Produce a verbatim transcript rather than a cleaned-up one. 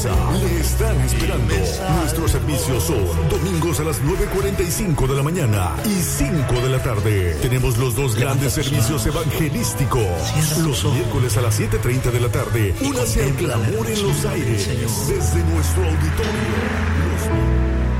Le están esperando. Nuestros servicios son domingos a las nueve cuarenta y cinco de la mañana y cinco de la tarde. Tenemos los dos grandes servicios evangelísticos. Los miércoles a las siete treinta de la tarde. Únase al clamor en los aires. Desde nuestro auditorio. Los